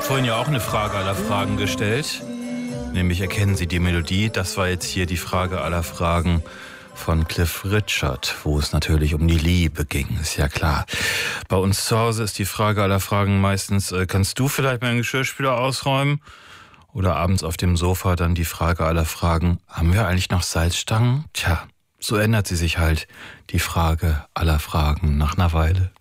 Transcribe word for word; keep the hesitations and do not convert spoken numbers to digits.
Vorhin ja auch eine Frage aller Fragen gestellt, nämlich erkennen Sie die Melodie? Das war jetzt hier die Frage aller Fragen von Cliff Richard, wo es natürlich um die Liebe ging, ist ja klar. Bei uns zu Hause ist die Frage aller Fragen meistens, äh, kannst du vielleicht meinen Geschirrspüler ausräumen? Oder abends auf dem Sofa dann die Frage aller Fragen, haben wir eigentlich noch Salzstangen? Tja, so ändert sie sich halt, die Frage aller Fragen nach einer Weile.